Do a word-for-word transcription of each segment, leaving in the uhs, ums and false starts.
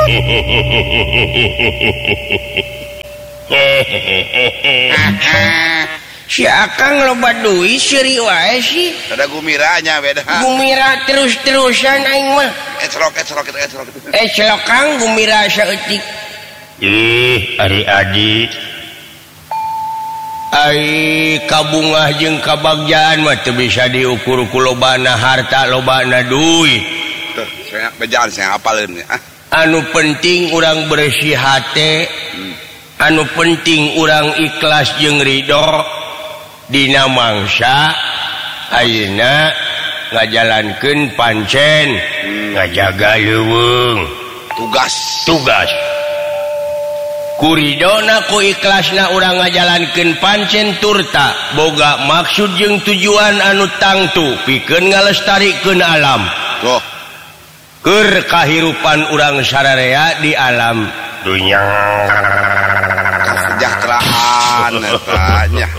Si Akang loba duit seri wae sih. Ada gumiranya beda. Gumira terus-terusan aing mah. Ecrok ecrok ecrok. Eh celokang gumira saeutik. Ih, ari adi. Ai kabungah jeung kabagjaan mah teu bisa diukur ku lobana harta lobana duit. Tuh, saya bejaan saya hafaleun ah. Anu penting urang bersih hate. Hmm. Anu penting urang ikhlas jeung ridho. Dina mangsa ayeuna ngajalankeun pancen hmm. ngajaga leuweung tugas tugas kuridona ku ikhlasna urang ngajalankeun pancen turta boga maksud jeung tujuan anu tangtu pikeun ngalestarikeun alam tuh keur kahirupan urang sararea di alam dunya kesejahteraan tanya.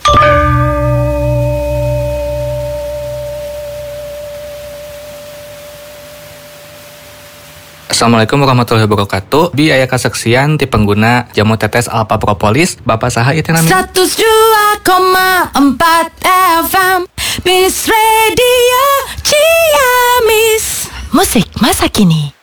Assalamualaikum warahmatullahi wabarakatuh. Bi aya kasaksian ti pengguna jamu tetes Alpha Propolis. Bapak saha ieu namina? seratus dua koma empat F M Bis Radio Ciamis. Musik masa kini.